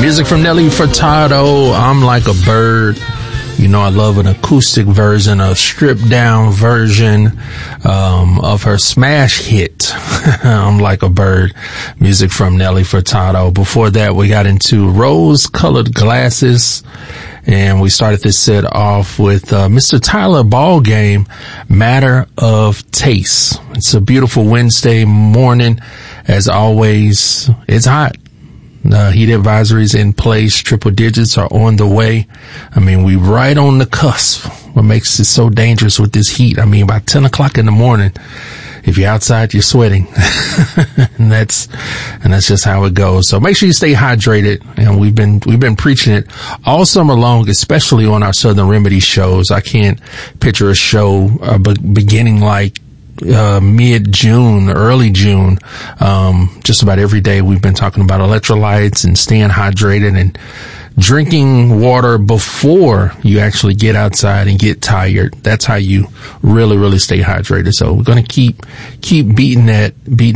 Music from Nelly Furtado, I'm Like a Bird. You know I love an acoustic version, a stripped down version of her smash hit, I'm Like a Bird. Music from Nelly Furtado. Before that, we got into Rose-Colored Glasses, and we started this set off with Mr. Tyler Ballgame, Matter of Taste. It's a beautiful Wednesday morning. As always, it's hot. Heat advisories in place. Triple digits are on the way. I mean, we right on the cusp. What makes it so dangerous with this heat? I mean, by 10 o'clock in the morning, if you're outside, you're sweating. and that's just how it goes. So make sure you stay hydrated. And we've been preaching it all summer long, especially on our Southern Remedy shows. I can't picture a show beginning like mid-June, early June. Just about every day we've been talking about electrolytes and staying hydrated and drinking water before you actually get outside and get tired. That's how you really, really stay hydrated. So we're going to keep beating that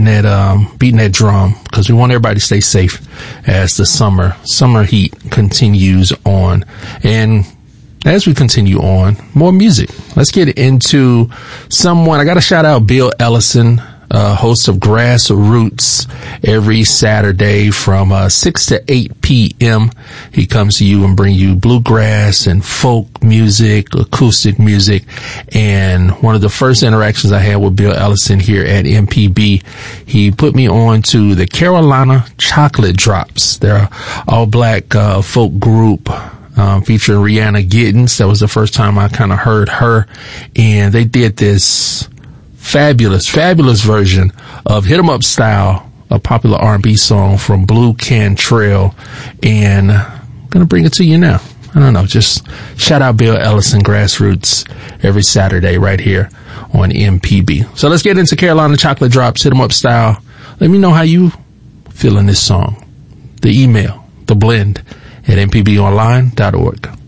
drum, because we want everybody to stay safe as the summer heat continues on. And as we continue on, more music. Let's get into someone. I got to shout out Bill Ellison, host of Grassroots every Saturday from 6 to 8 p.m. He comes to you and bring you bluegrass and folk music, acoustic music. And one of the first interactions I had with Bill Ellison here at MPB, he put me on to the Carolina Chocolate Drops. They're all black folk group featuring Rihanna Giddens. That was the first time I kind of heard her, and they did this fabulous version of Hit 'Em Up Style, a popular R&B song from Blue Cantrell, and I'm gonna bring it to you now. I don't know, just shout out Bill Ellison, Grassroots, every Saturday right here on MPB. So let's get into Carolina Chocolate Drops, Hit 'Em Up Style. Let me know how you feel in this song. The email, the blend, at mpbonline.org.